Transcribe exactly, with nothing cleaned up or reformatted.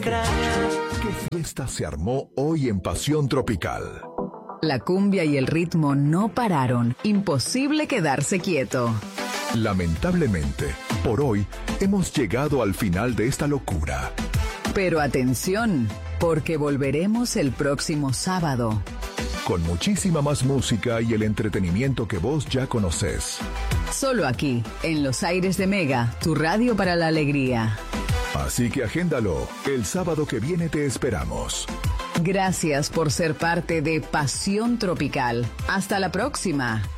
crack. ¿Qué fiesta se armó hoy en Pasión Tropical? La cumbia y el ritmo no pararon. Imposible quedarse quieto. Lamentablemente, por hoy hemos llegado al final de esta locura. Pero atención, porque volveremos el próximo sábado. Con muchísima más música y el entretenimiento que vos ya conocés. Solo aquí, en los aires de Mega, tu radio para la alegría. Así que agéndalo, el sábado que viene te esperamos. Gracias por ser parte de Pasión Tropical. Hasta la próxima.